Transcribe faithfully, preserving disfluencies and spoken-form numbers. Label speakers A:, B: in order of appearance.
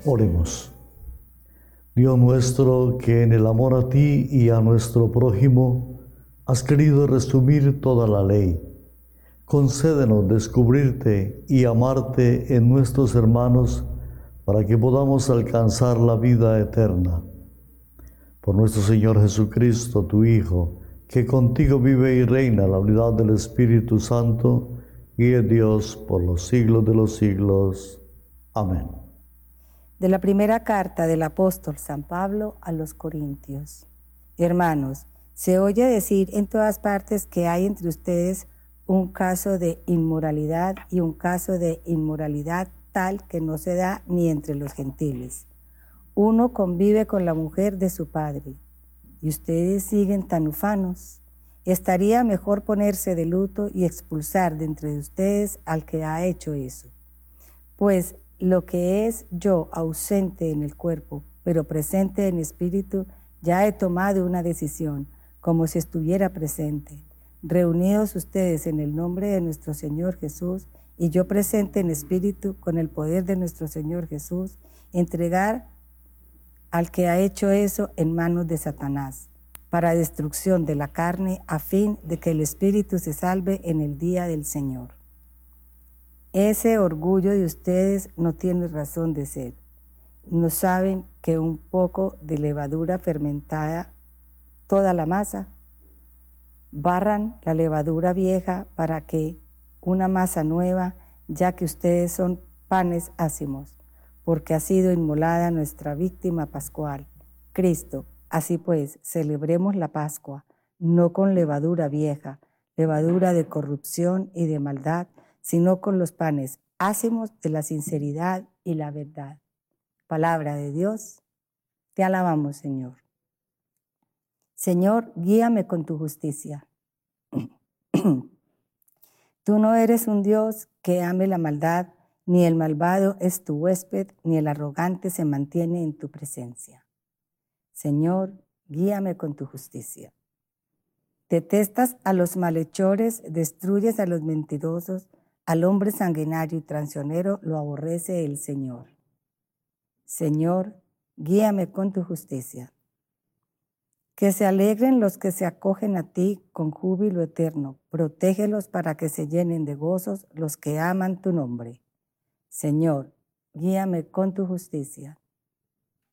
A: Oremos. Dios nuestro, que en el amor a ti y a nuestro prójimo has querido resumir toda la ley, concédenos descubrirte y amarte en nuestros hermanos para que podamos alcanzar la vida eterna. Por nuestro Señor Jesucristo, tu Hijo, que contigo vive y reina en la unidad del Espíritu Santo, y es Dios por los siglos de los siglos. Amén.
B: De la primera carta del apóstol San Pablo a los Corintios. Hermanos, se oye decir en todas partes que hay entre ustedes un caso de inmoralidad y un caso de inmoralidad tal que no se da ni entre los gentiles. Uno convive con la mujer de su padre, y ustedes siguen tan ufanos. Estaría mejor ponerse de luto y expulsar de entre ustedes al que ha hecho eso. Pues lo que es yo ausente en el cuerpo, pero presente en espíritu, ya he tomado una decisión, como si estuviera presente. Reunidos ustedes en el nombre de nuestro Señor Jesús, y yo presente en espíritu, con el poder de nuestro Señor Jesús, entregar al que ha hecho eso en manos de Satanás, para destrucción de la carne, a fin de que el espíritu se salve en el día del Señor. Ese orgullo de ustedes no tiene razón de ser. ¿No saben que un poco de levadura fermentada toda la masa? Barran la levadura vieja para que una masa nueva, ya que ustedes son panes ácimos, porque ha sido inmolada nuestra víctima pascual, Cristo. Así pues, celebremos la Pascua, no con levadura vieja, levadura de corrupción y de maldad, sino con los panes ácimos de la sinceridad y la verdad. Palabra de Dios, te alabamos, Señor. Señor, guíame con tu justicia. Tú no eres un Dios que ame la maldad, ni el malvado es tu huésped, ni el arrogante se mantiene en tu presencia. Señor, guíame con tu justicia. Detestas a los malhechores, destruyes a los mentirosos, al hombre sanguinario y traicionero lo aborrece el Señor. Señor, guíame con tu justicia. Que se alegren los que se acogen a ti con júbilo eterno. Protégelos para que se llenen de gozos los que aman tu nombre. Señor, guíame con tu justicia.